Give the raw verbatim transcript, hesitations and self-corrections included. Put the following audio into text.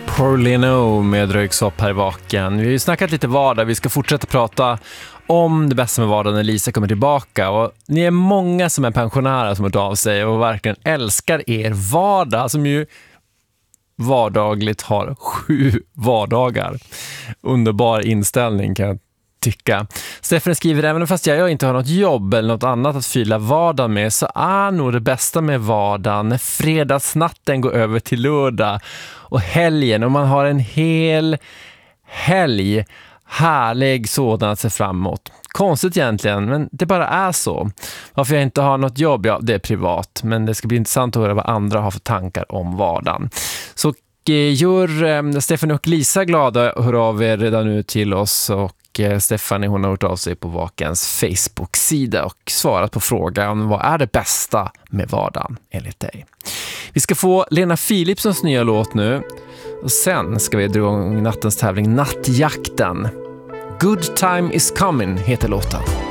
Paulino med Röyksopp här i Vaken. Vi har ju snackat lite vardag. Vi ska fortsätta prata om det bästa med vardagen när Lisa kommer tillbaka. Och ni är många som är pensionärer som har tagit av sig och verkligen älskar er vardag, som ju vardagligt har sju vardagar. Underbar inställning kan jag tycka. Stefan skriver, även fast jag inte har något jobb eller något annat att fylla vardagen med, så är nog det bästa med vardagen när fredagsnatten går över till lördag och helgen, och man har en hel helg, härlig sådan att se fram emot. Konstigt egentligen, men det bara är så. Varför jag inte har något jobb, ja, det är privat, men det ska bli intressant att höra vad andra har för tankar om vardagen. Så gör eh, Stefan och Lisa glada, hör av er redan nu till oss, och Stefanie, hon har hört av sig på Vakens Facebook-sida och svarat på frågan, vad är det bästa med vardagen enligt dig? Vi ska få Lena Philipssons nya låt nu, och sen ska vi dra igång nattens tävling Nattjakten. Good time is coming heter låten.